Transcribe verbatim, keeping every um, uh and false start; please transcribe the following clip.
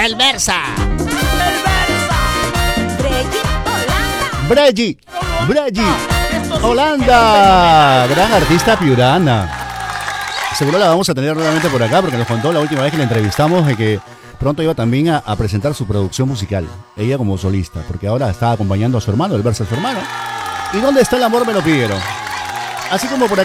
El Versa. Breggy, Breggy, Holanda, gran artista piurana. Seguro la vamos a tener nuevamente por acá porque nos contó la última vez que la entrevistamos de que pronto iba también a, a presentar su producción musical, ella como solista, porque ahora está acompañando a su hermano, el Versa a su hermano. ¿Y dónde está el amor? Me lo pidieron. Así como por acá